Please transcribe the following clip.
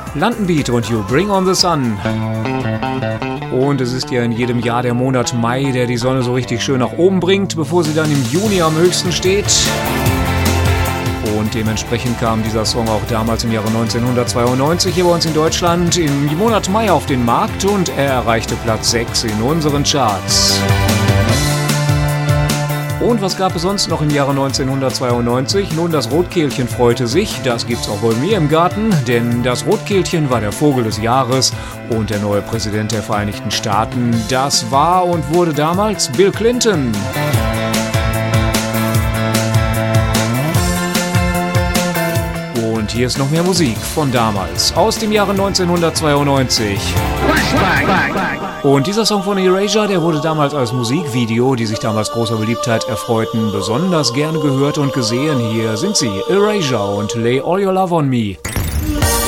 London Beat und You Bring on the Sun. Und es ist ja in jedem Jahr der Monat Mai, der die Sonne so richtig schön nach oben bringt, bevor sie dann im Juni am höchsten steht. Und dementsprechend kam dieser Song auch damals im Jahre 1992 hier bei uns in Deutschland im Monat Mai auf den Markt und er erreichte Platz 6 in unseren Charts. Und was gab es sonst noch im Jahre 1992? Nun, das Rotkehlchen freute sich, das gibt's auch bei mir im Garten, denn das Rotkehlchen war der Vogel des Jahres und der neue Präsident der Vereinigten Staaten, das war und wurde damals Bill Clinton. Und hier ist noch mehr Musik von damals, aus dem Jahre 1992. Und dieser Song von Erasure, der wurde damals als Musikvideo, die sich damals großer Beliebtheit erfreuten, besonders gerne gehört und gesehen. Hier sind sie, Erasure und Lay All Your Love on Me.